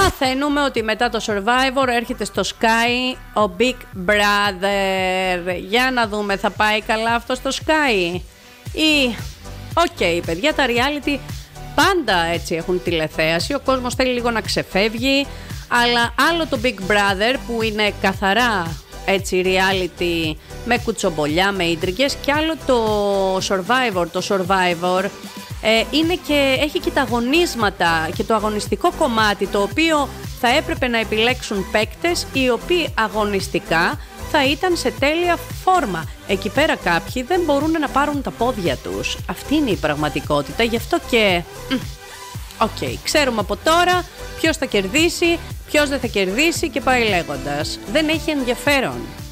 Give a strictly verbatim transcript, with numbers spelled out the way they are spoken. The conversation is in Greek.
Μαθαίνουμε ότι μετά το Survivor έρχεται στο Sky ο Big Brother. Για να δούμε, θα πάει καλά αυτό στο Sky ή... Οκ, okay, παιδιά, τα reality πάντα έτσι έχουν τηλεθέαση. Ο κόσμος θέλει λίγο να ξεφεύγει. Αλλά άλλο το Big Brother που είναι καθαρά έτσι reality με κουτσομπολιά, με ίντριγκες, και άλλο το Survivor. Το Survivor ε, είναι και, έχει και τα αγωνίσματα και το αγωνιστικό κομμάτι, το οποίο θα έπρεπε να επιλέξουν παίκτες οι οποίοι αγωνιστικά θα ήταν σε τέλεια φόρμα. Εκεί πέρα κάποιοι δεν μπορούν να πάρουν τα πόδια τους. Αυτή είναι η πραγματικότητα. Γι' αυτό και... Οκ, okay, ξέρουμε από τώρα ποιος θα κερδίσει, ποιος δεν θα κερδίσει και πάει λέγοντας. Δεν έχει ενδιαφέρον.